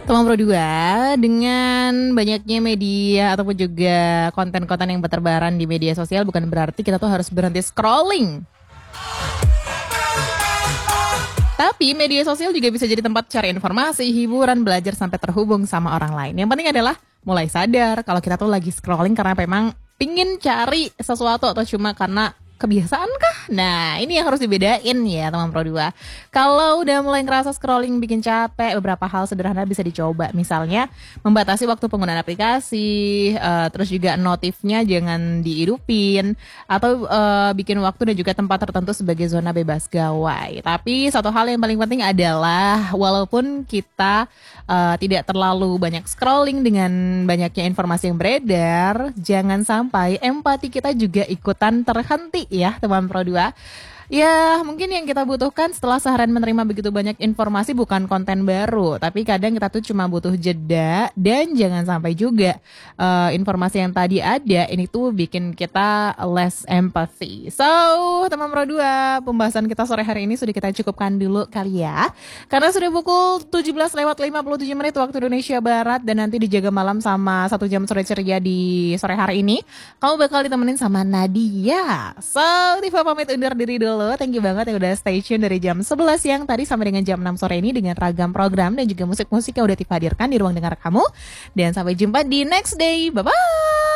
Teman Pro 2, dengan banyaknya media ataupun juga konten-konten yang berterbaran di media sosial bukan berarti kita tuh harus berhenti scrolling. Tapi media sosial juga bisa jadi tempat cari informasi, hiburan, belajar sampai terhubung sama orang lain. Yang penting adalah mulai sadar kalau kita tuh lagi scrolling karena memang pingin cari sesuatu atau cuma karena kebiasaan kah? Nah, ini yang harus dibedain ya teman Pro 2. Kalau udah mulai ngerasa scrolling bikin capek, beberapa hal sederhana bisa dicoba. Misalnya, membatasi waktu penggunaan aplikasi, terus juga notifnya jangan dihidupin, atau bikin waktu dan juga tempat tertentu sebagai zona bebas gawai. Tapi satu hal yang paling penting adalah, walaupun kita tidak terlalu banyak scrolling dengan banyaknya informasi yang beredar, jangan sampai empati kita juga ikutan terhenti ya teman Pro 2. Ya mungkin yang kita butuhkan setelah seharian menerima begitu banyak informasi bukan konten baru, tapi kadang kita tuh cuma butuh jeda. Dan jangan sampai juga informasi yang tadi ada ini tuh bikin kita less empathy. So teman Pro 2, pembahasan kita sore hari ini sudah kita cukupkan dulu kali ya, karena sudah pukul 17:57 waktu Indonesia Barat. Dan nanti dijaga malam sama 1 jam sore ceria di sore hari ini kamu bakal ditemenin sama Nadia. So Tifa pamit undur diri dulu. Thank you banget yang udah stay tune dari jam 11 siang tadi sampai dengan jam 6 sore ini dengan ragam program dan juga musik-musik yang udah Tifa hadirkan di ruang dengar kamu. Dan sampai jumpa di next day. Bye-bye.